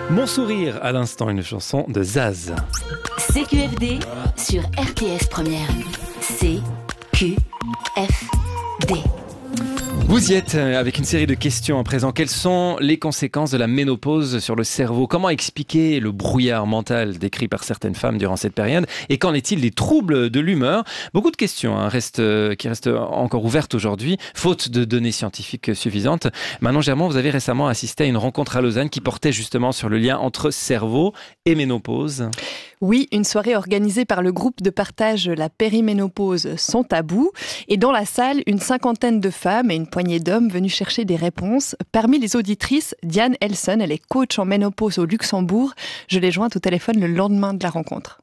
Mon sourire, à l'instant, une chanson de Zaz. CQFD sur RTS Première. CQFD. Vous y êtes avec une série de questions à présent. Quelles sont les conséquences de la ménopause sur le cerveau ? Comment expliquer le brouillard mental décrit par certaines femmes durant cette période ? Et qu'en est-il des troubles de l'humeur ? Beaucoup de questions qui restent encore ouvertes aujourd'hui, faute de données scientifiques suffisantes. Manon Germont, vous avez récemment assisté à une rencontre à Lausanne qui portait justement sur le lien entre cerveau et ménopause. Oui, une soirée organisée par le groupe de partage La Périménopause sans tabou. Et dans la salle, une cinquantaine de femmes et une poignée d'hommes venus chercher des réponses. Parmi les auditrices, Diane Elson, elle est coach en ménopause au Luxembourg. Je l'ai jointe au téléphone le lendemain de la rencontre.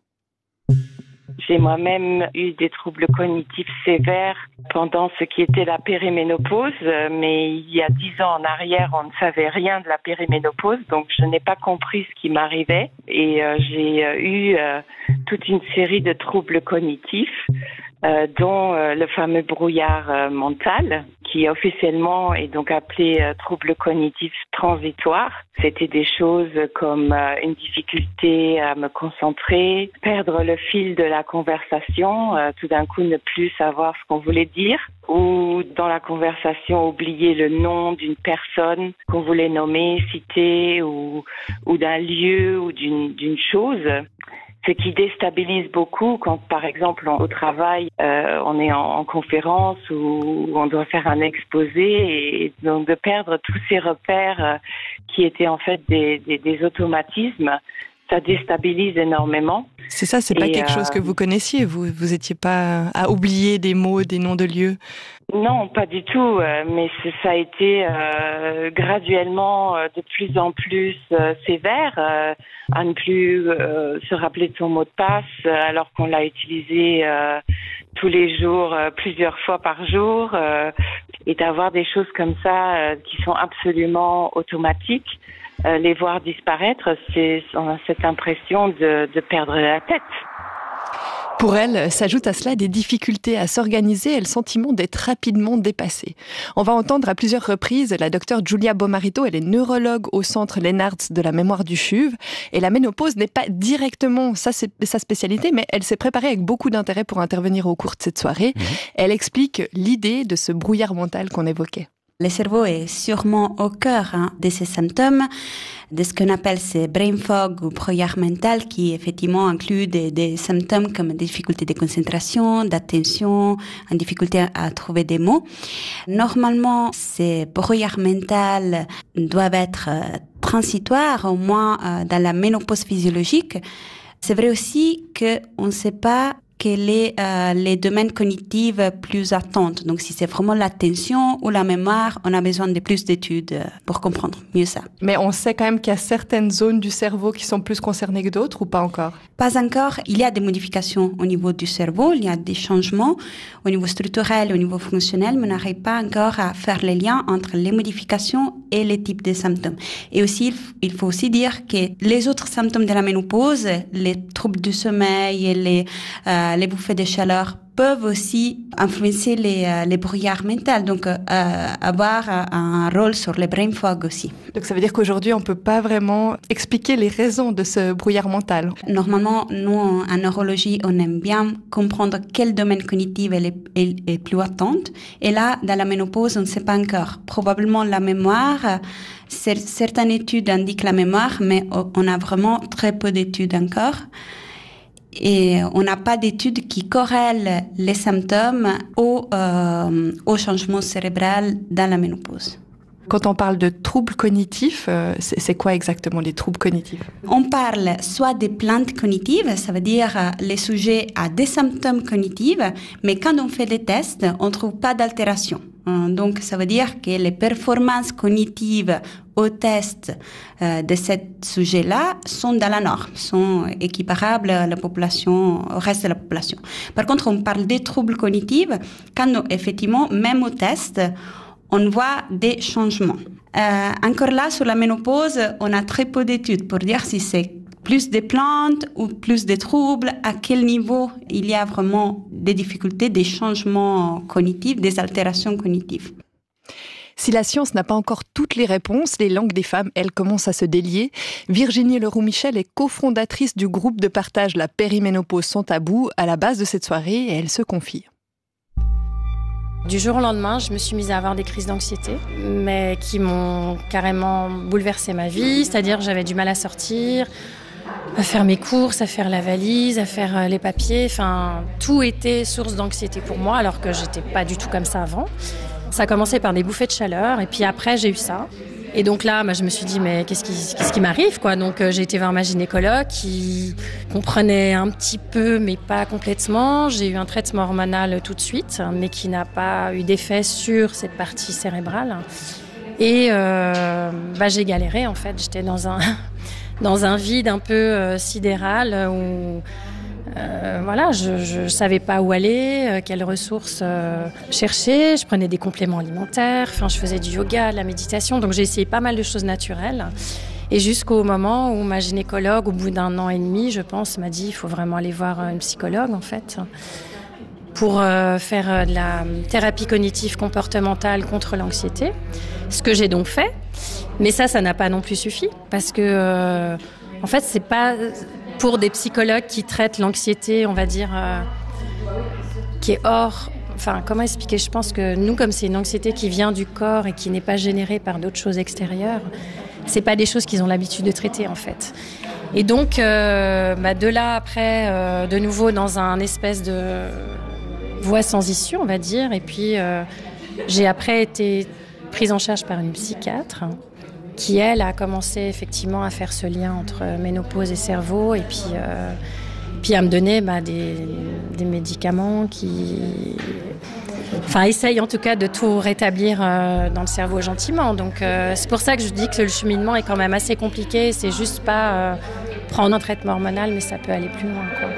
J'ai moi-même eu des troubles cognitifs sévères pendant ce qui était la périménopause, mais il y a 10 ans en arrière, on ne savait rien de la périménopause, donc je n'ai pas compris ce qui m'arrivait et j'ai eu toute une série de troubles cognitifs, dont le fameux brouillard mental, qui officiellement est donc appelé trouble cognitif transitoire. C'était des choses comme une difficulté à me concentrer, perdre le fil de la conversation, tout d'un coup ne plus savoir ce qu'on voulait dire, ou dans la conversation oublier le nom d'une personne qu'on voulait nommer, citer, ou d'un lieu ou d'une chose. Ce qui déstabilise beaucoup quand, par exemple, au travail, on est en conférence ou on doit faire un exposé et donc de perdre tous ces repères qui étaient en fait des automatismes, ça déstabilise énormément. C'est ça, c'est pas quelque chose que vous connaissiez, vous étiez pas à oublier des mots, des noms de lieux? Non, pas du tout, mais ça a été graduellement de plus en plus sévère, à ne plus se rappeler de son mot de passe alors qu'on l'a utilisé tous les jours, plusieurs fois par jour, et d'avoir des choses comme ça qui sont absolument automatiques. Les voir disparaître, on a cette impression de perdre la tête. Pour elle, s'ajoutent à cela des difficultés à s'organiser et le sentiment d'être rapidement dépassée. On va entendre à plusieurs reprises la docteure Giulia Bomarito, elle est neurologue au centre Lennartz de la mémoire du CHUV. Et la ménopause n'est pas directement sa spécialité, mais elle s'est préparée avec beaucoup d'intérêt pour intervenir au cours de cette soirée. Elle explique l'idée de ce brouillard mental qu'on évoquait. Le cerveau est sûrement au cœur de ces symptômes, de ce qu'on appelle ces brain fog ou brouillard mental, qui effectivement inclut des symptômes comme des difficultés de concentration, d'attention, une difficulté à trouver des mots. Normalement, ces brouillards mentaux doivent être transitoires, au moins dans la ménopause physiologique. C'est vrai aussi qu'on ne sait pas quels sont les domaines cognitifs plus attendus. Donc, si c'est vraiment l'attention ou la mémoire, on a besoin de plus d'études pour comprendre mieux ça. Mais on sait quand même qu'il y a certaines zones du cerveau qui sont plus concernées que d'autres, ou pas encore? Pas encore. Il y a des modifications au niveau du cerveau, il y a des changements au niveau structurel, au niveau fonctionnel, mais on n'arrive pas encore à faire les liens entre les modifications et les types de symptômes. Et aussi, il faut aussi dire que les autres symptômes de la ménopause, les troubles du sommeil et les bouffées de chaleur peuvent aussi influencer les brouillards mentaux, donc avoir un rôle sur les brain fog aussi. Donc ça veut dire qu'aujourd'hui, on ne peut pas vraiment expliquer les raisons de ce brouillard mental. Normalement, nous, en neurologie, on aime bien comprendre quel domaine cognitif est plus attente. Et là, dans la ménopause, on ne sait pas encore. Probablement la mémoire, certaines études indiquent la mémoire, mais on a vraiment très peu d'études encore. Et on n'a pas d'études qui corrèlent les symptômes au changement cérébral dans la ménopause. Quand on parle de troubles cognitifs, c'est quoi exactement les troubles cognitifs? On parle soit des plaintes cognitives, ça veut dire les sujets à des symptômes cognitifs, mais quand on fait les tests, on ne trouve pas d'altération. Donc, ça veut dire que les performances cognitives au test de ce sujet-là sont dans la norme, sont équiparables à la population, au reste de la population. Par contre, on parle des troubles cognitifs quand, effectivement, même au test, on voit des changements. Encore là, sur la ménopause, on a très peu d'études pour dire si c'est plus de plaintes ou plus de troubles, à quel niveau il y a vraiment des difficultés, des changements cognitifs, des altérations cognitives. Si la science n'a pas encore toutes les réponses, les langues des femmes, elles, commencent à se délier. Virginie Leroux-Michel est cofondatrice du groupe de partage La Périménopause sans tabou, à la base de cette soirée, et elle se confie. Du jour au lendemain, je me suis mise à avoir des crises d'anxiété, mais qui m'ont carrément bouleversé ma vie. C'est-à-dire que j'avais du mal à sortir, à faire mes courses, à faire la valise, à faire les papiers. Enfin, tout était source d'anxiété pour moi, alors que j'étais pas du tout comme ça avant. Ça a commencé par des bouffées de chaleur, et puis après, j'ai eu ça. Et donc là, je me suis dit, mais qu'est-ce qui m'arrive, quoi ? Donc j'ai été voir ma gynécologue qui comprenait un petit peu, mais pas complètement. J'ai eu un traitement hormonal tout de suite, mais qui n'a pas eu d'effet sur cette partie cérébrale. Et j'ai galéré, en fait. J'étais dans un vide un peu sidéral où... je savais pas où aller, quelles ressources chercher. Je prenais des compléments alimentaires, je faisais du yoga, de la méditation. Donc j'ai essayé pas mal de choses naturelles. Et jusqu'au moment où ma gynécologue, au bout d'1 an et demi, je pense, m'a dit il faut vraiment aller voir une psychologue, en fait, pour faire de la thérapie cognitive comportementale contre l'anxiété. Ce que j'ai donc fait. Mais ça n'a pas non plus suffi. Parce que, en fait, c'est pas... pour des psychologues qui traitent l'anxiété, on va dire, qui est hors... comment expliquer ? Je pense que nous, comme c'est une anxiété qui vient du corps et qui n'est pas générée par d'autres choses extérieures, c'est pas des choses qu'ils ont l'habitude de traiter, en fait. Et donc, de là, après, de nouveau dans un espèce de voie sans issue, on va dire. Et puis, j'ai après été prise en charge par une psychiatre qui, elle, a commencé effectivement à faire ce lien entre ménopause et cerveau, et puis à me donner des médicaments qui... essayent en tout cas de tout rétablir dans le cerveau gentiment. Donc c'est pour ça que je dis que le cheminement est quand même assez compliqué. C'est juste pas prendre un traitement hormonal, mais ça peut aller plus loin, quoi.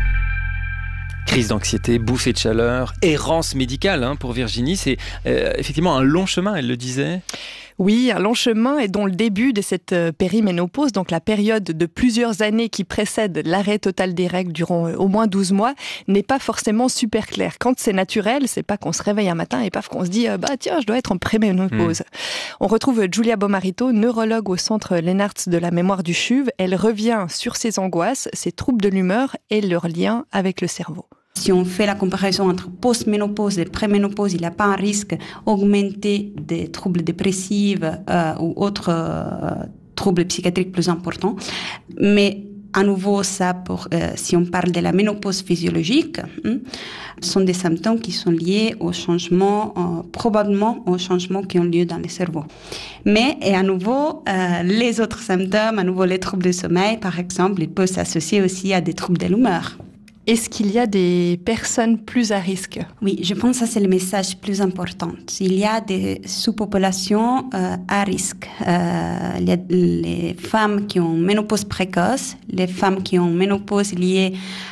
Crise d'anxiété, bouffée de chaleur, errance médicale pour Virginie. C'est effectivement un long chemin, elle le disait. Oui, un long chemin, et dont le début de cette périménopause, donc la période de plusieurs années qui précède l'arrêt total des règles durant au moins 12 mois, n'est pas forcément super clair. Quand c'est naturel, c'est pas qu'on se réveille un matin et paf, qu'on se dit tiens, je dois être en préménopause. On retrouve Giulia Bomarito, neurologue au centre Lennartz de la mémoire du CHUV. Elle revient sur ses angoisses, ses troubles de l'humeur et leur lien avec le cerveau. Si on fait la comparaison entre post-ménopause et pré-ménopause, il n'y a pas un risque augmenté des troubles dépressifs ou autres troubles psychiatriques plus importants. Mais à nouveau, si on parle de la ménopause physiologique, ce sont des symptômes qui sont liés aux changements, probablement aux changements qui ont lieu dans le cerveau. Mais, et à nouveau, les autres symptômes, à nouveau les troubles du sommeil, par exemple, ils peuvent s'associer aussi à des troubles de l'humeur. Est-ce qu'il y a des personnes plus à risque ? Oui, je pense que ça c'est le message plus important. Il y a des sous-populations à risque. Il y a les femmes qui ont ménopause précoce, les femmes qui ont ménopause liée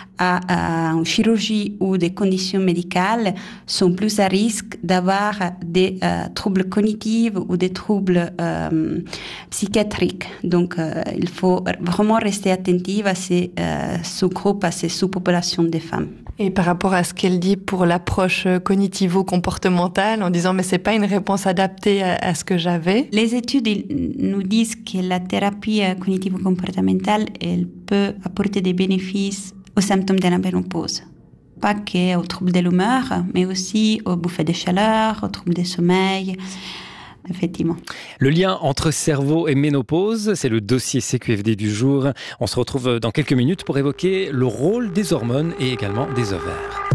à une chirurgie ou des conditions médicales sont plus à risque d'avoir des troubles cognitifs ou des troubles psychiatriques. Donc, il faut vraiment rester attentif à ces sous-groupes, à ces sous-populations des femmes. Et par rapport à ce qu'elle dit pour l'approche cognitivo-comportementale, en disant mais c'est pas une réponse adaptée à ce que j'avais. Les études nous disent que la thérapie cognitivo-comportementale, elle peut apporter des bénéfices aux symptômes de la ménopause. Pas qu'aux troubles de l'humeur, mais aussi aux bouffées de chaleur, aux troubles de sommeil. Effectivement. Le lien entre cerveau et ménopause, c'est le dossier CQFD du jour. On se retrouve dans quelques minutes pour évoquer le rôle des hormones et également des ovaires.